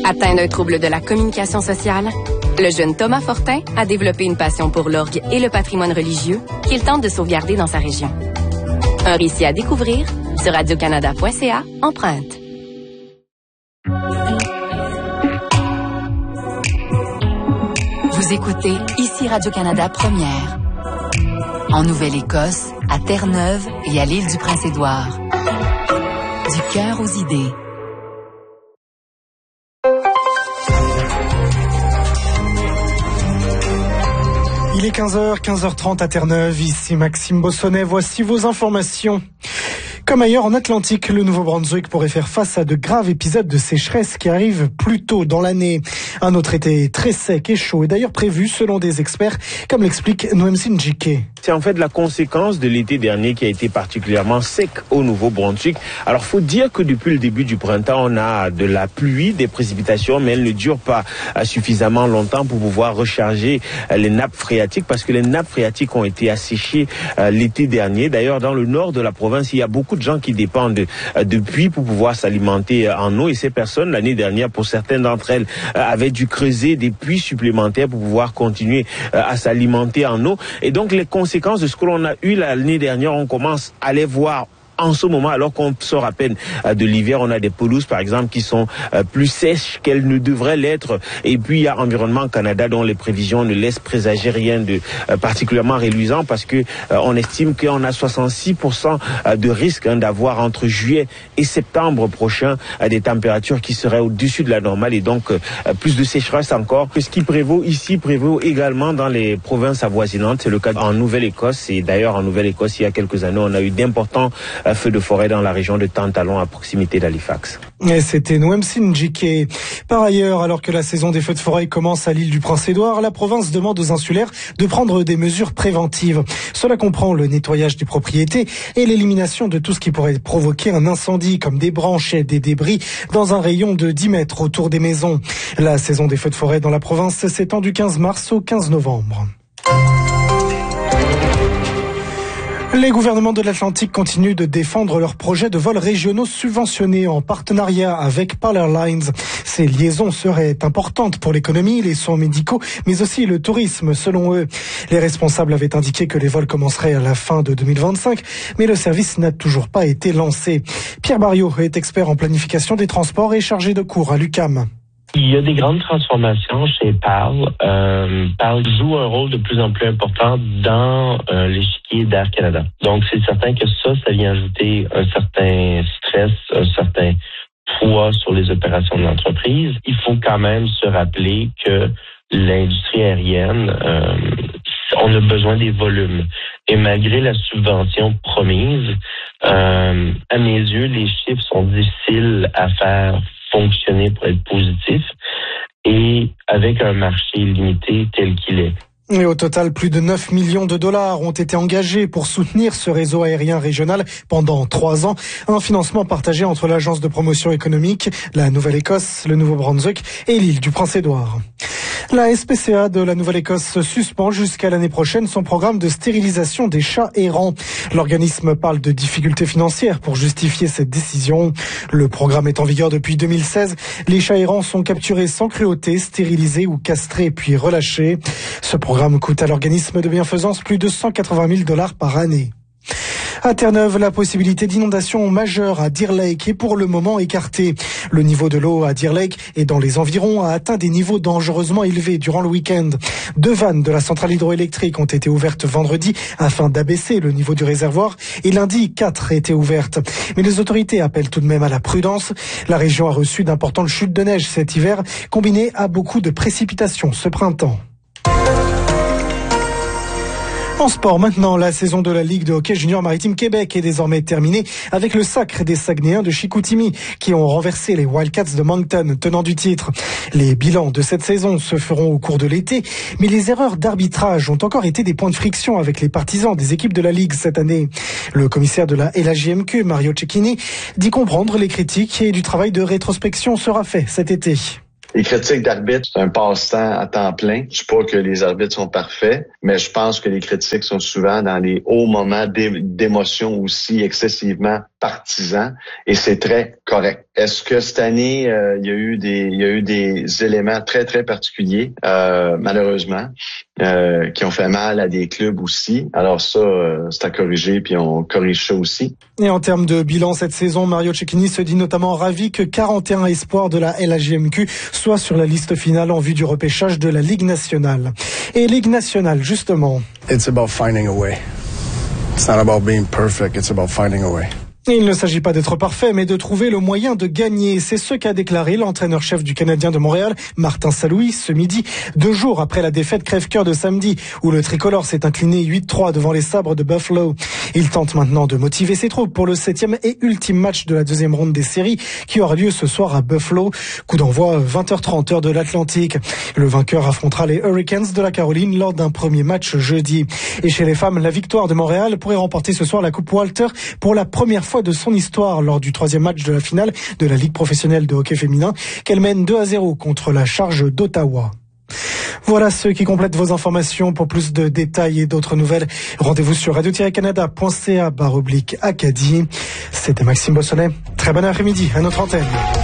Atteint d'un trouble de la communication sociale, le jeune Thomas Fortin a développé une passion pour l'orgue et le patrimoine religieux qu'il tente de sauvegarder dans sa région. Un récit à découvrir sur radiocanada.ca, empreinte. Vous écoutez ici Radio-Canada Première. En Nouvelle-Écosse, à Terre-Neuve et à l'île du Prince-Édouard. Du cœur aux idées. Il est 15h, 15h30 à Terre-Neuve. Ici Maxime Bossonnet. Voici vos informations. Comme ailleurs en Atlantique, le Nouveau-Brunswick pourrait faire face à de graves épisodes de sécheresse qui arrivent plus tôt dans l'année. Un autre été très sec et chaud est d'ailleurs prévu selon des experts, comme l'explique Noem Sinjike. C'est en fait la conséquence de l'été dernier qui a été particulièrement sec au Nouveau-Brunswick. Alors, faut dire que depuis le début du printemps, on a de la pluie, des précipitations, mais elles ne durent pas suffisamment longtemps pour pouvoir recharger les nappes phréatiques, parce que les nappes phréatiques ont été asséchées l'été dernier. D'ailleurs, dans le nord de la province, il y a beaucoup de gens qui dépendent de puits pour pouvoir s'alimenter en eau. Et ces personnes, l'année dernière, pour certaines d'entre elles, avaient dû creuser des puits supplémentaires pour pouvoir continuer à s'alimenter en eau. Et donc, les conséquences de ce que l'on a eu l'année dernière, on commence à les voir en ce moment, alors qu'on sort à peine de l'hiver. On a des pelouses, par exemple, qui sont plus sèches qu'elles ne devraient l'être. Et puis, il y a Environnement Canada, dont les prévisions ne laissent présager rien de particulièrement réluisant, parce que on estime qu'on a 66% de risque d'avoir entre juillet et septembre prochain des températures qui seraient au-dessus de la normale, et donc plus de sécheresse encore. Ce qui prévaut ici prévaut également dans les provinces avoisinantes. C'est le cas en Nouvelle-Écosse. Et d'ailleurs, en Nouvelle-Écosse, il y a quelques années, on a eu d'importants feux de forêt dans la région de Tantalon, à proximité d'Halifax. Et c'était Noem Sinjike. Par ailleurs, alors que la saison des feux de forêt commence à l'île du Prince-Édouard, la province demande aux insulaires de prendre des mesures préventives. Cela comprend le nettoyage des propriétés et l'élimination de tout ce qui pourrait provoquer un incendie, comme des branches et des débris dans un rayon de 10 mètres autour des maisons. La saison des feux de forêt dans la province s'étend du 15 mars au 15 novembre. Les gouvernements de l'Atlantique continuent de défendre leurs projets de vols régionaux subventionnés en partenariat avec Pal Airlines. Ces liaisons seraient importantes pour l'économie, les soins médicaux, mais aussi le tourisme, selon eux. Les responsables avaient indiqué que les vols commenceraient à la fin de 2025, mais le service n'a toujours pas été lancé. Pierre Barriot est expert en planification des transports et chargé de cours à l'UQAM. Il y a des grandes transformations chez PAL. PAL joue un rôle de plus en plus important dans l'échiquier d'Air Canada. Donc, c'est certain que ça vient ajouter un certain stress, un certain poids sur les opérations de l'entreprise. Il faut quand même se rappeler que l'industrie aérienne, on a besoin des volumes. Et malgré la subvention promise, à mes yeux, les chiffres sont difficiles à faire fonctionner pour être positif, et avec un marché limité tel qu'il est. Et au total, plus de 9 millions de dollars ont été engagés pour soutenir ce réseau aérien régional pendant 3 ans. Un financement partagé entre l'Agence de promotion économique, la Nouvelle-Écosse, le Nouveau-Brunswick et l'île du Prince-Édouard. La SPCA de la Nouvelle-Écosse suspend jusqu'à l'année prochaine son programme de stérilisation des chats errants. L'organisme parle de difficultés financières pour justifier cette décision. Le programme est en vigueur depuis 2016. Les chats errants sont capturés sans cruauté, stérilisés ou castrés puis relâchés. Ce programme coûte à l'organisme de bienfaisance plus de 180 000 $ par année. À Terre-Neuve, la possibilité d'inondation majeure à Deer Lake est pour le moment écartée. Le niveau de l'eau à Deer Lake et dans les environs a atteint des niveaux dangereusement élevés durant le week-end. 2 vannes de la centrale hydroélectrique ont été ouvertes vendredi afin d'abaisser le niveau du réservoir, et lundi, 4 étaient ouvertes. Mais les autorités appellent tout de même à la prudence. La région a reçu d'importantes chutes de neige cet hiver, combinées à beaucoup de précipitations ce printemps. En sport maintenant, la saison de la Ligue de hockey junior maritime Québec est désormais terminée avec le sacre des Saguenayens de Chicoutimi qui ont renversé les Wildcats de Moncton, tenants du titre. Les bilans de cette saison se feront au cours de l'été, mais les erreurs d'arbitrage ont encore été des points de friction avec les partisans des équipes de la Ligue cette année. Le commissaire de la LHJMQ, Mario Cecchini, dit comprendre les critiques et du travail de rétrospection sera fait cet été. Les critiques d'arbitres, c'est un passe-temps à temps plein. Je dis pas que les arbitres sont parfaits, mais je pense que les critiques sont souvent dans les hauts moments d'émotion aussi excessivement partisan et c'est très correct. Est-ce que cette année, il y a eu des éléments très, très particuliers, malheureusement, qui ont fait mal à des clubs aussi. Alors ça, c'est à corriger, puis on corrige ça aussi. Et en termes de bilan cette saison, Mario Cecchini se dit notamment ravi que 41 espoirs de la LHJMQ soient sur la liste finale en vue du repêchage de la Ligue nationale. Et Ligue nationale, justement. It's about finding a way. It's not about being perfect, it's about finding a way. Et il ne s'agit pas d'être parfait, mais de trouver le moyen de gagner. C'est ce qu'a déclaré l'entraîneur-chef du Canadien de Montréal, Martin Saint-Louis, ce midi, 2 jours après la défaite crève-cœur de samedi, où le tricolore s'est incliné 8-3 devant les Sabres de Buffalo. Il tente maintenant de motiver ses troupes pour le 7e et ultime match de la 2e ronde des séries, qui aura lieu ce soir à Buffalo. Coup d'envoi 20h30 heure de l'Atlantique. Le vainqueur affrontera les Hurricanes de la Caroline lors d'un premier match jeudi. Et chez les femmes, la victoire de Montréal pourrait remporter ce soir la Coupe Walter pour la première fois de son histoire lors du 3e match de la finale de la Ligue professionnelle de hockey féminin qu'elle mène 2-0 contre la Charge d'Ottawa. Voilà ceux qui complètent vos informations. Pour plus de détails et d'autres nouvelles, rendez-vous sur radio-canada.ca/Acadie. C'était Maxime Bossonnet. Très bon après-midi à notre antenne.